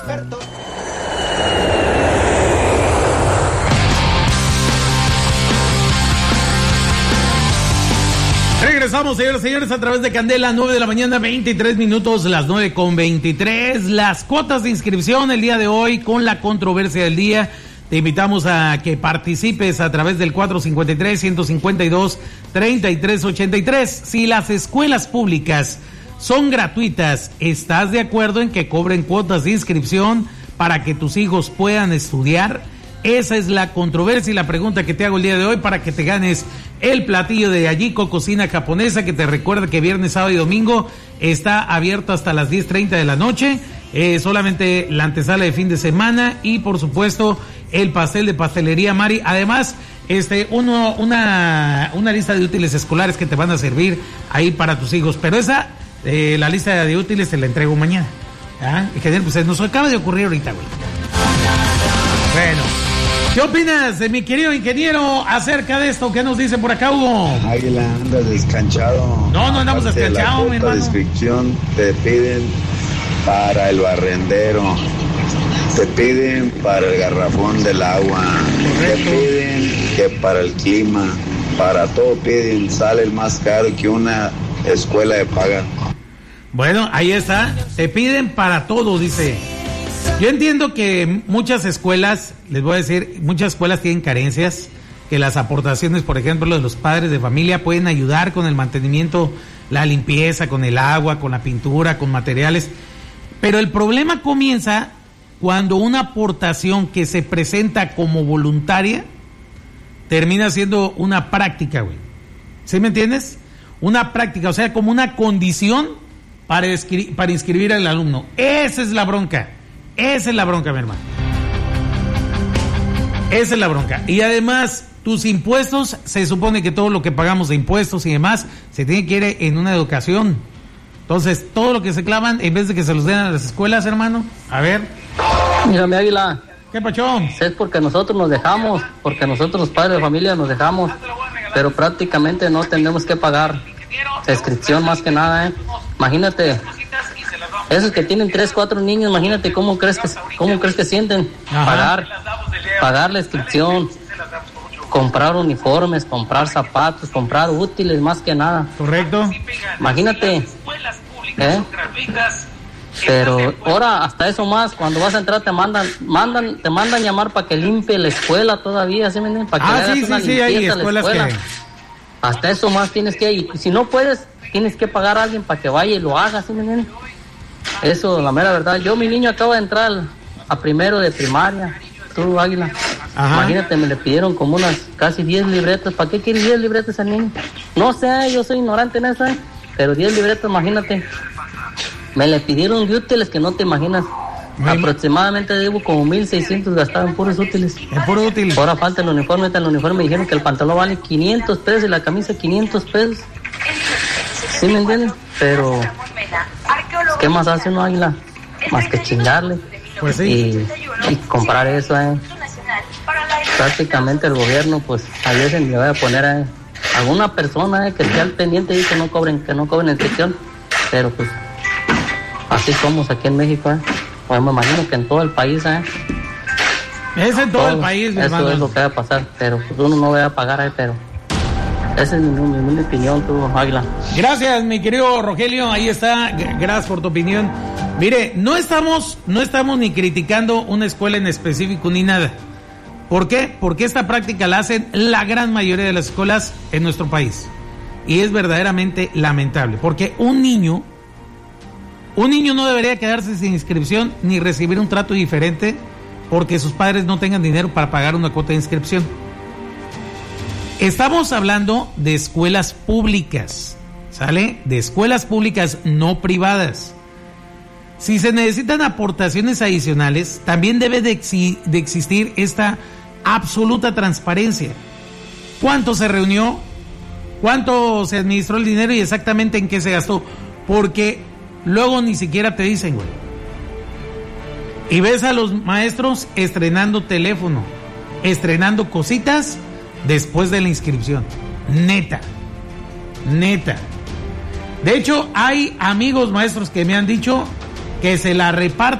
Regresamos, señores y señores, a través de Candela, 9 de la mañana, 23 minutos, las 9:23. Las cuotas de inscripción el día de hoy con la controversia del día. Te invitamos a que participes a través del 453-152-3383. Si las escuelas públicas son gratuitas, ¿estás de acuerdo en que cobren cuotas de inscripción para que tus hijos puedan estudiar? Esa es la controversia y la pregunta que te hago el día de hoy para que te ganes el platillo de Ayiko Cocina Japonesa, que te recuerda que viernes, sábado y domingo está abierto hasta las 10:30 de la noche. Solamente la antesala de fin de semana y por supuesto el pastel de Pastelería Mari. Además, una lista de útiles escolares que te van a servir ahí para tus hijos. Pero esa, la lista de útiles te la entrego mañana. Ingeniero, pues nos acaba de ocurrir ahorita, güey. Bueno, ¿qué opinas de mi querido ingeniero acerca de esto? ¿Qué nos dice por acá, Hugo? Águila, andas descanchado. No andamos descanchados, mi hermano. La descripción te piden para el barrendero, te piden para el garrafón del agua, correcto. Te piden que para el clima, para todo piden, sale el más caro que una escuela de paga. Bueno, ahí está, te piden para todo, dice. Yo entiendo que muchas escuelas, les voy a decir, muchas escuelas tienen carencias, que las aportaciones, por ejemplo, de los padres de familia pueden ayudar con el mantenimiento, la limpieza, con el agua, con la pintura, con materiales. Pero el problema comienza cuando una aportación que se presenta como voluntaria termina siendo una práctica, güey. ¿Sí me entiendes? Una práctica, o sea, como una condición para inscribir al alumno. Esa es la bronca. Esa es la bronca, mi hermano. Esa es la bronca. Y además, tus impuestos, se supone que todo lo que pagamos de impuestos y demás, se tiene que ir en una educación. Entonces, todo lo que se clavan, en vez de que se los den a las escuelas, hermano, a ver. Mira, mi Águila. ¿Qué pachón? Es porque nosotros nos dejamos, porque nosotros los padres de familia nos dejamos, pero prácticamente no tenemos que pagar la inscripción más que nada, Imagínate, esos que tienen 3, 4 niños, imagínate cómo crees que sienten. Pagar la inscripción, comprar uniformes, comprar zapatos, comprar útiles más que nada. Correcto. Imagínate, Pero ahora hasta eso más, cuando vas a entrar te mandan llamar para que limpie la escuela todavía, ¿sí me entiendes? Para que hagas una limpieza hay a la escuelas escuela. que... Hasta eso más tienes que ir. Y si no puedes, tienes que pagar a alguien para que vaya y lo haga, ¿sí me entiendes? Eso, la mera verdad. Mi niño acaba de entrar a primero de primaria. Tú, Águila. Ajá. Imagínate, me le pidieron como unas casi 10 libretas. ¿Para qué quiere 10 libretas al niño? No sé, yo soy ignorante en eso, pero 10 libretas, imagínate. Me le pidieron de útiles que no te imaginas. Aproximadamente debo como 1,600 gastados en puros útiles. En puros útiles. Ahora falta el uniforme. Me dijeron que el pantalón vale 500 pesos y la camisa 500 pesos. ¿Sí me entienden? Pero ¿qué más hace uno, Águila? Más que chingarle. Pues sí. Y comprar eso, Prácticamente el gobierno, pues, a veces le va a poner alguna persona que esté al pendiente y que no cobren inscripción. Pero pues, así somos aquí en México, Pues me imagino que en todo el país, Es en todo el país, mi hermano. Eso es lo que va a pasar, pero pues uno no va a pagar, pero esa es mi opinión, tú, Águila. Gracias, mi querido Rogelio, ahí está, gracias por tu opinión. Mire, no estamos ni criticando una escuela en específico ni nada. ¿Por qué? Porque esta práctica la hacen la gran mayoría de las escuelas en nuestro país. Y es verdaderamente lamentable, porque un niño no debería quedarse sin inscripción ni recibir un trato diferente porque sus padres no tengan dinero para pagar una cuota de inscripción. Estamos hablando de escuelas públicas, ¿sale? De escuelas públicas no privadas. Si se necesitan aportaciones adicionales, también debe de existir esta absoluta transparencia. ¿Cuánto se reunió? ¿Cuánto se administró el dinero y exactamente en qué se gastó? Porque luego ni siquiera te dicen, güey. Y ves a los maestros estrenando teléfono, estrenando cositas después de la inscripción. Neta. De hecho, hay amigos maestros que me han dicho que se la reparten